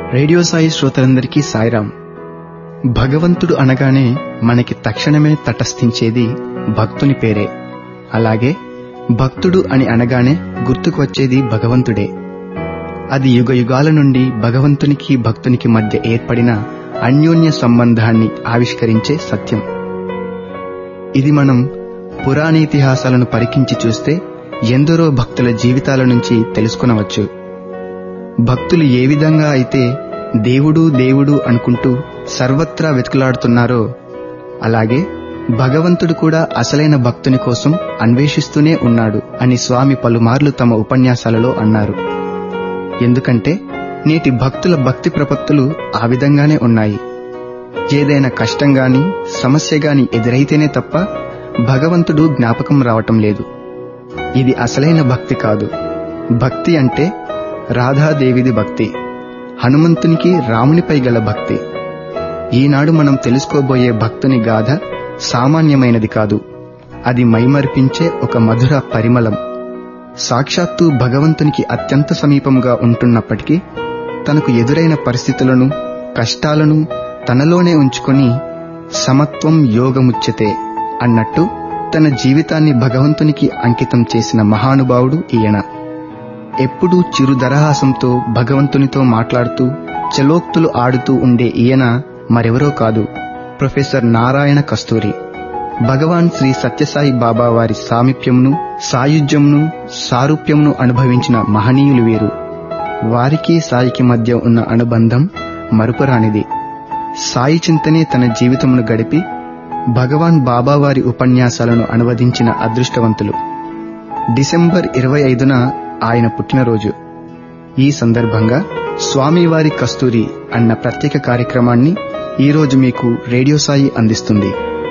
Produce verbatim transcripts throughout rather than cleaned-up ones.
Radio Sai శ్రోతలందరికీ సాయిరాం. భగవంతుడు అనగానే మనకి తక్షణమే తటస్థించేది భక్తుని పేరే. అలాగే భక్తుడు అని అనగానే గుర్తుకు వచ్చేది భగవంతుడే. అది యుగ యుగాల నుండి భగవంతునికి భక్తునికి మధ్య ఏర్పడిన అన్యోన్య సంబంధాన్ని ఆవిష్కరించే సత్యం. ఇది మనం పురాణేతిహాసాలను పరికించి చూస్తే ఎందరో భక్తుల జీవితాల నుంచి తెలుసుకొనవచ్చు. భక్తులు ఏ విధంగా అయితే దేవుడు దేవుడు అనుకుంటూ సర్వత్రా వెతుకులాడుతున్నారో అలాగే భగవంతుడు కూడా అసలైన భక్తుని కోసం అన్వేషిస్తూనే ఉన్నాడు అని స్వామి పలుమార్లు తమ ఉపన్యాసాలలో అన్నారు. ఎందుకంటే నేటి భక్తుల భక్తి ప్రపత్తులు ఆ విధంగానే ఉన్నాయి. ఏదైనా కష్టం గాని సమస్య గాని ఎదురైతేనే తప్ప భగవంతుడు జ్ఞాపకం రావటం లేదు. ఇది అసలైన భక్తి కాదు. భక్తి అంటే రాధాదేవిది భక్తి, హనుమంతునికి రామునిపై గల భక్తి. ఈనాడు మనం తెలుసుకోబోయే భక్తుని గాథ సామాన్యమైనది కాదు. అది మైమరిపించే ఒక మధుర పరిమళం. సాక్షాత్తు భగవంతునికి అత్యంత సమీపంగా ఉంటున్నప్పటికీ తనకు ఎదురైన పరిస్థితులను కష్టాలను తనలోనే ఉంచుకొని సమత్వం యోగముచ్యతే అన్నట్టు తన జీవితాన్ని భగవంతునికి అంకితం చేసిన మహానుభావుడు ఈయన. ఎప్పుడూ చిరుదరహాసంతో భగవంతునితో మాట్లాడుతూ చలోక్తులు ఆడుతూ ఉండే ఈయన మరెవరో కాదు, ప్రొఫెసర్ నారాయణ కస్తూరి. భగవాన్ శ్రీ సత్యసాయి బాబా వారి సామీప్యంను సాయుధ్యంను సారూప్యంను అనుభవించిన మహనీయులు వీరు. వారికి సాయికి మధ్య ఉన్న అనుబంధం మరుపురానిది. సాయి చింతనే తన జీవితమును గడిపి భగవాన్ బాబావారి ఉపన్యాసాలను అనువదించిన అదృష్టవంతులు. డిసెంబర్ ఇరవై ఐదున ఆయన పుట్టినరోజు. ఈ సందర్భంగా స్వామివారి కస్తూరి అన్న ప్రత్యేక కార్యక్రమాన్ని ఈరోజు మీకు రేడియో సాయి అందిస్తుంది.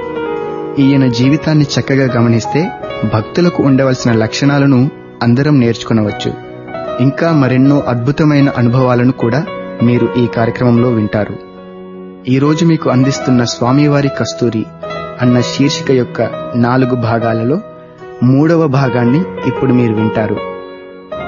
ఈయన జీవితాన్ని చక్కగా గమనిస్తే భక్తులకు ఉండవలసిన లక్షణాలను అందరం నేర్చుకునవచ్చు. ఇంకా మరెన్నో అద్భుతమైన అనుభవాలను కూడా మీరు ఈ కార్యక్రమంలో వింటారు. ఈరోజు మీకు అందిస్తున్న స్వామివారి కస్తూరి అన్న శీర్షిక యొక్క నాలుగు భాగాలలో మూడవ భాగాన్ని ఇప్పుడు మీరు వింటారు.